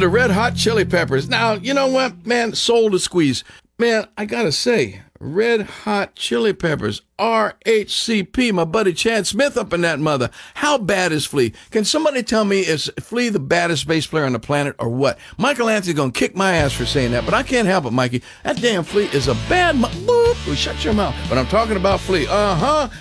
to Red Hot Chili Peppers. Now, you know what, man? Soul to squeeze. Man, I gotta say, Red Hot Chili Peppers, RHCP, my buddy Chad Smith up in that mother. How bad is Flea? Can somebody tell me, is Flea the baddest bass player on the planet or what? Michael Anthony's gonna kick my ass for saying that, but I can't help it, Mikey. That damn Flea is a bad Boop! Shut your mouth. But I'm talking about Flea. Uh-huh.